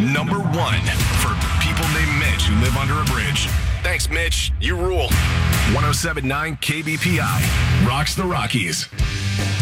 number one for people named Mitch who live under a bridge. Thanks, Mitch. You rule. 107.9 KBPI rocks the Rockies.